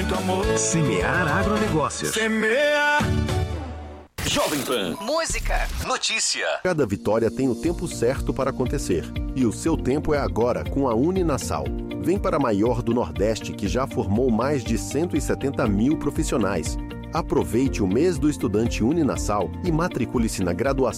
muito amor. Semear Agronegócios. Semear. Jovem Pan. Música. Notícia. Cada vitória tem o tempo certo para acontecer. E o seu tempo é agora com a Uninasal. Vem para a maior do Nordeste, que já formou mais de 170 mil profissionais. Aproveite o mês do estudante Uninasal e matricule-se na graduação